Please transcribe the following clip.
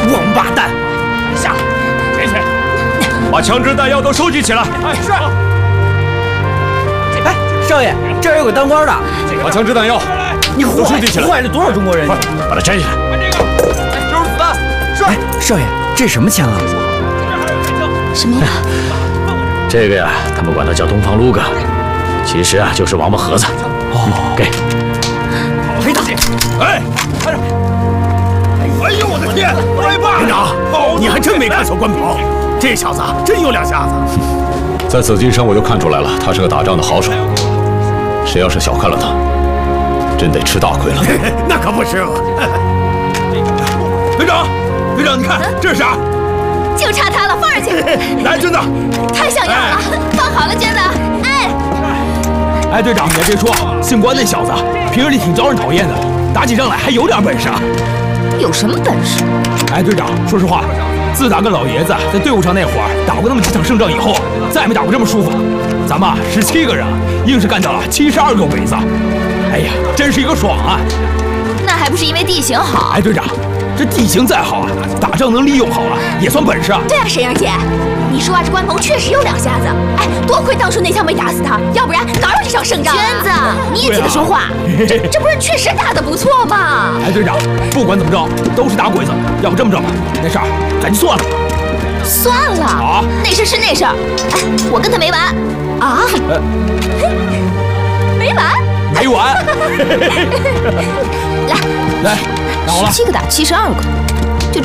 王八蛋！下， 前去，把枪支弹药都收集起来。 哎，是。哎，少爷，这儿有个当官的， 把枪支弹药你收集起来。 坏了多少中国人？ 快，把它摘下来。 看这个，收拾子弹。是。 哎，少爷，这什么枪啊？ 什么呀？ 这个呀，他们管它叫东方撸哥，其实啊就是王八盒子。哦，给。 黑大姐， 哎，看着。哎呦我的天！歪把连长，你还真没看错官袍，这小子真有两下子。 在紫金山我就看出来了，他是个打仗的好手。谁要是小看了他，真得吃大亏了。 那可不是嘛。 队长，队长，你看这是啥？ 就差他了，放上去。 来，娟子， 太像样了，放好了，娟子。哎， 哎，队长，你还别说，姓关那小子平日里挺招人讨厌的，打起仗来还有点本事啊。 有什么本事？ 哎，队长，说实话，自打跟老爷子在队伍上那会儿打过那么几场胜仗以后，再也没打过这么舒服了。咱们17个人，硬是干掉了72个鬼子。哎呀，真是一个爽啊！ 那还不是因为地形好？ 哎，队长，这地形再好啊，打仗能利用好了也算本事啊。 对啊，沈阳姐，你说啊，这关鹏确实有两下子。哎，多亏当初那枪没打死他，要不然哪有这场胜仗？娟子，你也记得说话。这不是确实打得不错吗？ 哎，队长，不管怎么着，都是打鬼子。要不这么着吧，那事儿咱就算了。 算了啊，那事是那事儿。哎，我跟他没完啊。没完。 没完。 来， 拿好了。 17个打72个。